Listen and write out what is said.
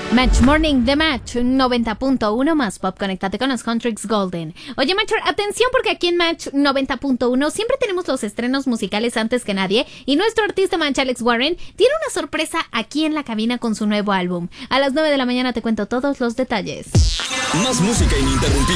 Match Morning de Match 90.1 más pop. Conéctate con los Contrix Golden. Oye, Matcher, atención porque aquí en Match 90.1 siempre tenemos los estrenos musicales antes que nadie y nuestro artista Match, Alex Warren, tiene una sorpresa aquí en la cabina con su nuevo álbum. A las 9 de la mañana te cuento todos los detalles. Más música ininterrumpida.